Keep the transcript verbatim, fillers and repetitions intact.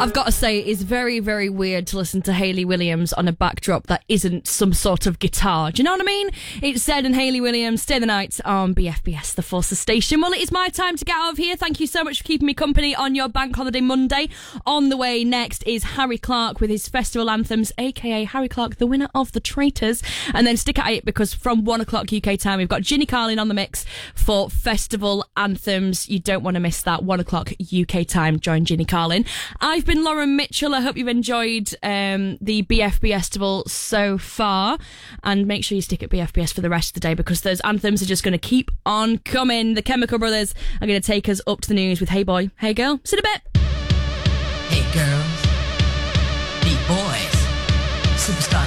I've got to say, it is very, very weird to listen to Hayley Williams on a backdrop that isn't some sort of guitar. Do you know what I mean? It's Zed and Hayley Williams, Stay the Night on B F B S, the Forces Station. Well, it is my time to get out of here. Thank you so much for keeping me company on your bank holiday Monday. On the way next is Harry Clark with his festival anthems, aka Harry Clark, the winner of The Traitors. And then stick at it, because from one o'clock U K time, we've got Ginny Carlin on the mix for festival anthems. You don't want to miss that. One o'clock U K time. Join Ginny Carlin. I've been Lauren Mitchell. I hope you've enjoyed um, the B F B Festival so far, and make sure you stick at B F B S for the rest of the day, because those anthems are just going to keep on coming. The Chemical Brothers are going to take us up to the news with Hey Boy, Hey Girl. See you in a bit. Hey girls, beat boys, superstar